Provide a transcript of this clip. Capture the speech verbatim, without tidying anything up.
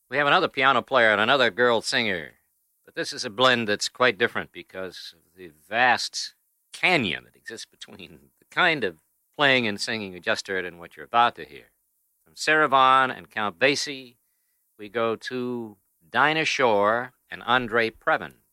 We have another piano player and another girl singer. But this is a blend that's quite different because of the vast canyon that exists between the kind of playing and singing you just heard and what you're about to hear. From Sarah Vaughan and Count Basie, we go to Dinah Shore and Andre Previn.